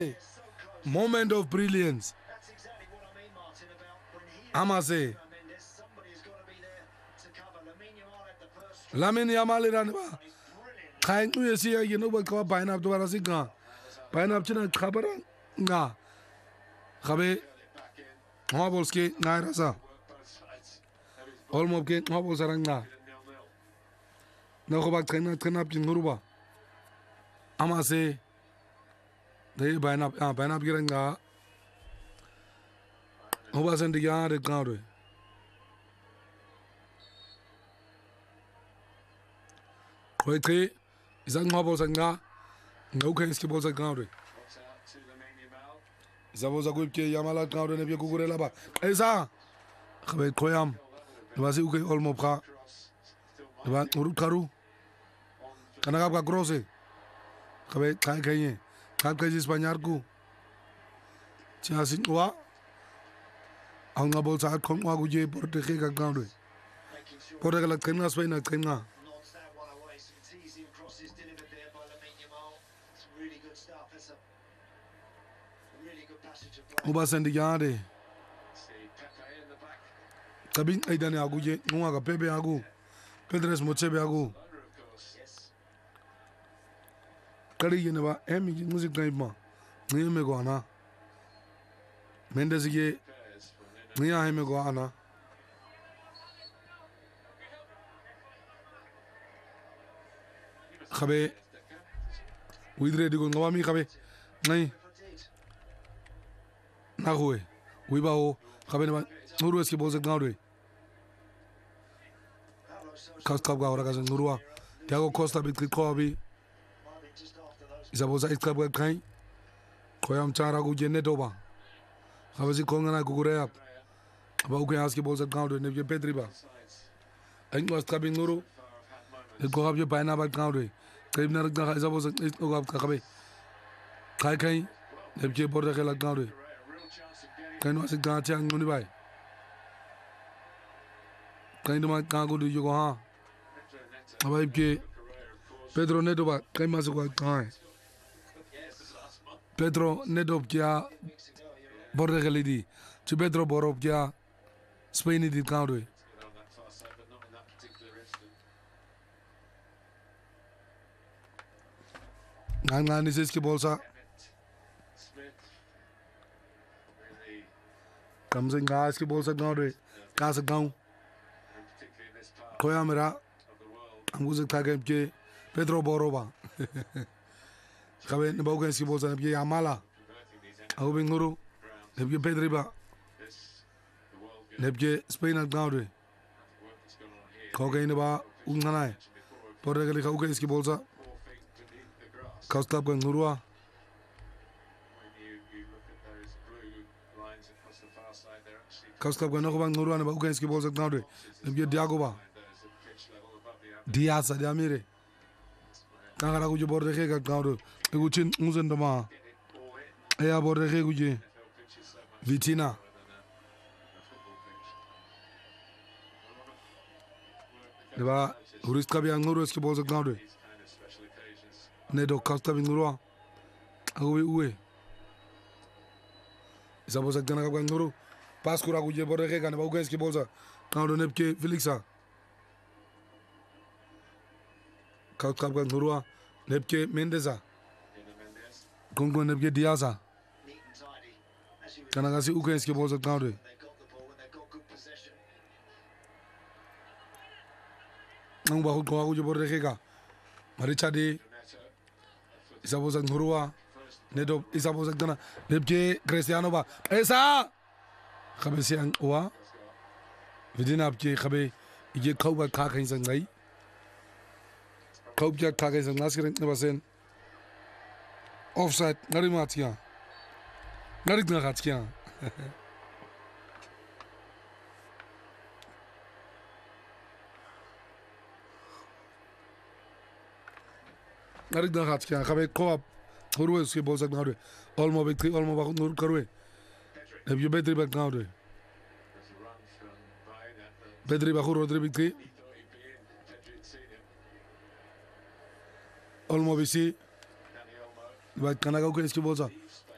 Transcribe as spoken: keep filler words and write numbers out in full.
Moment of brilliance. Amase. Lamine Yamal irani ba. Khain ku yesi ya yeno ba ka bain up dobara singa. Bain up china khabara nga. Khabe Habolski nga rasa. Olmo ke Habol saranga. No ko ba trainer trainer pin nguruba. Amase they bain up ah bain up giranga. Hoba sendi ya de kaure. Koite isang Habol sanga. Ngau ke iski bol sanga. Zabo za gulke Yamala kaure ne bi kugurela ba. Esa. Khabe koyam. Dwasi uke olmo pra. Dwa uru karu. Kanaga ka grose. Khabe khai khai. Khab khai Spaniard ku. Chasin wa. Anga bol sa khong wa guje porte ke ka kaure. Porte ka lakena Spain lakena. Uba sendi yade. Kabin aidane aguje nwa ka Pepe agu. Pedres Mochebe agu. Kari yene ba emi music type ma. Ni me go ana. Mendes ye ni a me go ana. Khabe widre digo ngawami khabe. Nai. Na huwe. Wiba ho khabe ne ba nuru eski boze gaure. Kas kap gaura ka nurua. Thiago Costa bit khobi. Isaboza iskap ga kai. Koyam chara gu jenne doba. Khabasi kongana gugure ap. Aba uke aski boze gaure ne je Pedri ba. Engwas kabin nuru. E ko habje baina ba gaure. Kaib na rakna isaboza ogab ka khabe. Kai kai ne je borde khela gaure. Kain wasi ga chang ngoni bai. Kain ma ka go du yo ha. Aba ke Pedro Neto ba kai ma so ka. Pedro Neto kya borde kheli di. Chi Pedro Borob kya Spain di gaure. Ngan ngan ni seski bolsa. कम से कम इसके बोल सकता हूँ रे कहाँ सकता हूँ खोया मेरा हमको सकता है कि पेड्रो बोरोबा कभी नबाऊ के इसके बोल सकते हैं ये यामाला अगो बेंगुरु नब्जे पेड्रिबा नब्जे स्पेन अगनाउ रे खो गई नबा उंगना है पर अगर लिखा होगा इसके बोल सा कस्टप का nguruआ Kastap ka nakuba nguruwa na ba uka iski bol sakta ore. Nebye Diago ba. Diaz adi amire. Kangara kuje borde ke ka kaure. Egu chin uzen dama. Eya borde ke kuje. Vitina. Deba hurist ka biya nguruwa iski bol sakta ore. Nedo kastap nguruwa. Agu bi uwe. Isa bol sakta na ka nguruwa. Pas kura kuje borde ke kan ba uka iski bolsa kaure nepke Felixa kaut kap kan ngurua nepke Mendeza kongo nepke Diaza kana gasi uka iski bolsa kaure nang ba ko kuje borde ke ka maricha de isa bolsa ngurua nedo isa bolsa kana nepke Cristiano ba esa khabe siang wa vidina apke khabe ije khauba kha khain sang ngai khaubja kha khain sang nasirin ne basen offside ngari matia ngari na khatkia ngari na khatkia khabe ko hurwe uske bol sakna hore olmo bekri olmo ba nur karwe अब ये बेहतरी बात कहाँ हो रही बेहतरी बाखुर रोदरी बिकती olmo bisi बात करना का इसकी बोल सा